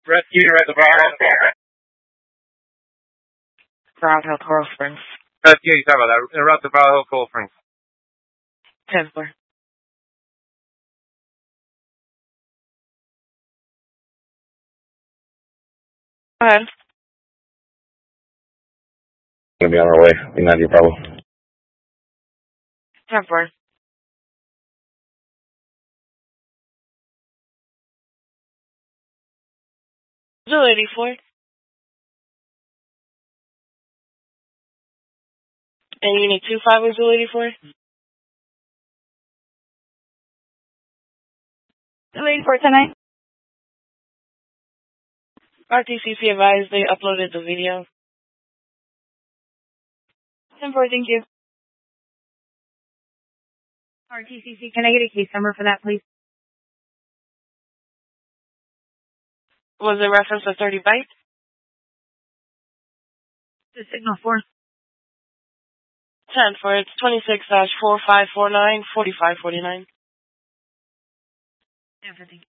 Rescue at the Bravo. Bravo, Coral Springs. Rescue, you talk about that. Interrupt the Bravo, Coral Springs. 10-4. Go ahead. Gonna be on our way. Be 90 Bravo. 10-4. Zulu 84. And Unit 25 with Zulu 84? Zulu 84 tonight. RTCC advised they uploaded the video. 10-4, thank you. RTCC, can I get a case number for that, please? Was it reference to 30 bytes? The signal 4. 10-4. It's 26-4549-4549. 10-4, thank you.